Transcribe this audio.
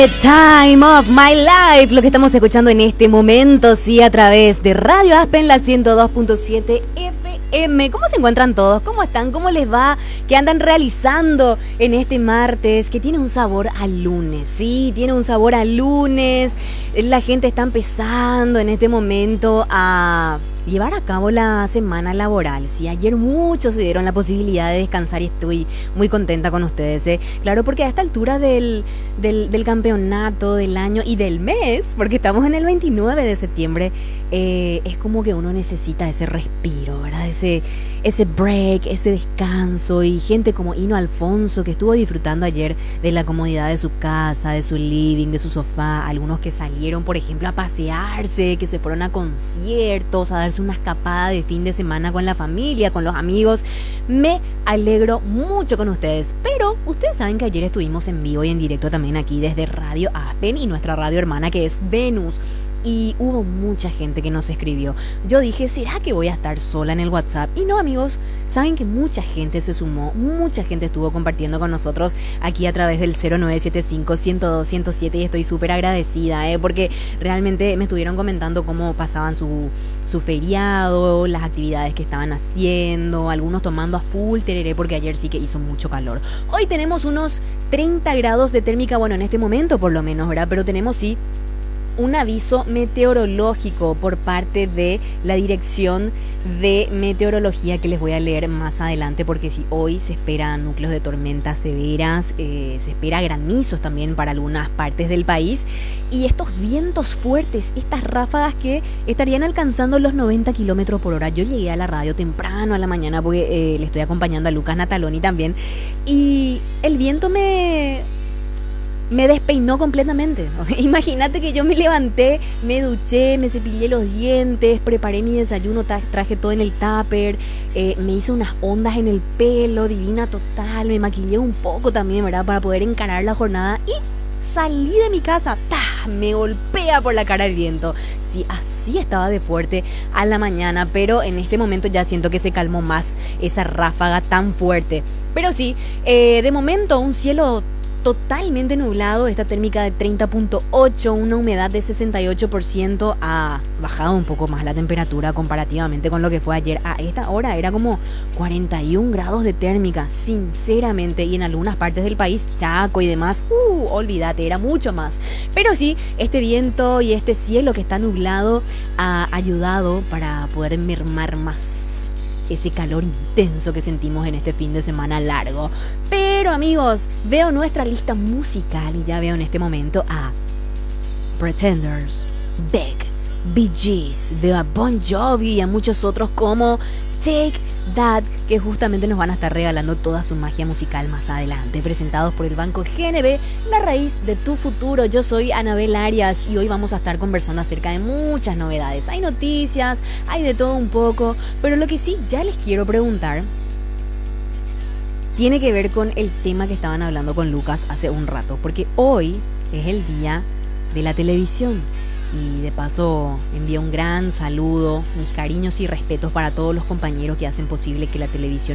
The Time of My Life, lo que estamos escuchando en este momento, sí, a través de Radio Aspen, la 102.7 FM. ¿Cómo se encuentran todos? ¿Cómo están? ¿Cómo les va? ¿Qué andan realizando en este martes? Que tiene un sabor a lunes, sí, tiene un sabor a lunes. La gente está empezando en este momento a llevar a cabo la semana laboral. Sí, ayer muchos se dieron la posibilidad de descansar y estoy muy contenta con ustedes, ¿eh? Claro, porque a esta altura del campeonato, del año y del mes, porque estamos en el 29 de septiembre, es como que uno necesita ese respiro, ¿verdad? Ese break, ese descanso. Y gente como Hino Alfonso, que estuvo disfrutando ayer de la comodidad de su casa, de su living, de su sofá. Algunos que salieron, por ejemplo, a pasearse, que se fueron a conciertos, a darse una escapada de fin de semana con la familia, con los amigos. Me alegro mucho con ustedes. Pero ustedes saben que ayer estuvimos en vivo y en directo también aquí desde Radio Aspen y nuestra radio hermana, que es Venus. Y hubo mucha gente que nos escribió. Yo dije, ¿será que voy a estar sola en el WhatsApp? Y no, amigos, saben que mucha gente se sumó, mucha gente estuvo compartiendo con nosotros aquí a través del 0975-102-107 y estoy súper agradecida, porque realmente me estuvieron comentando cómo pasaban su feriado, las actividades que estaban haciendo, algunos tomando a full tereré porque ayer sí que hizo mucho calor. Hoy tenemos unos 30 grados de térmica, bueno, en este momento por lo menos, ¿verdad? Pero tenemos sí un aviso meteorológico por parte de la Dirección de Meteorología que les voy a leer más adelante, porque si hoy se esperan núcleos de tormentas severas, se espera granizos también para algunas partes del país y estos vientos fuertes, estas ráfagas que estarían alcanzando los 90 kilómetros por hora. Yo llegué a la radio temprano a la mañana porque le estoy acompañando a Lucas Nataloni también y el viento me despeinó completamente. Imagínate que yo me levanté, me duché, me cepillé los dientes, preparé mi desayuno, traje todo en el tupper, me hice unas ondas en el pelo, divina total, me maquillé un poco también, ¿verdad? Para poder encarar la jornada y salí de mi casa, ¡tah! Me golpea por la cara el viento. Sí, así estaba de fuerte a la mañana, pero en este momento ya siento que se calmó más esa ráfaga tan fuerte. Pero sí, de momento un cielo totalmente nublado, esta térmica de 30.8, una humedad de 68%, ha bajado un poco más la temperatura comparativamente con lo que fue ayer. A esta hora era como 41 grados de térmica, sinceramente, y en algunas partes del país, Chaco y demás, olvídate, era mucho más. Pero sí, este viento y este cielo que está nublado ha ayudado para poder mermar más ese calor intenso que sentimos en este fin de semana largo. Pero amigos, veo nuestra lista musical y ya veo en este momento a Pretenders, Beck, Bee Gees, veo a Bon Jovi y a muchos otros como Take That, que justamente nos van a estar regalando toda su magia musical más adelante, presentados por el Banco GNB, la raíz de tu futuro. Yo soy Anabel Arias y hoy vamos a estar conversando acerca de muchas novedades. Hay noticias, hay de todo un poco, pero lo que sí ya les quiero preguntar tiene que ver con el tema que estaban hablando con Lucas hace un rato, porque hoy es el día de la televisión. Y de paso envío un gran saludo, mis cariños y respetos para todos los compañeros que hacen posible que la televisión